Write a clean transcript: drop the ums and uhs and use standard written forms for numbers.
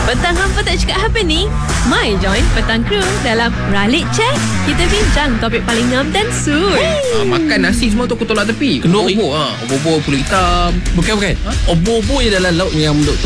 Petang hampa tak cakap apa ni? Mai join Petang Crew dalam Ralik Chat. Kita bincang topik paling ngam dan suit. Makan nasi semua tu aku tolak tepi. Kenduri. Obor, obor kulit hitam. Bukan. Obor-obor yang dalam laut yang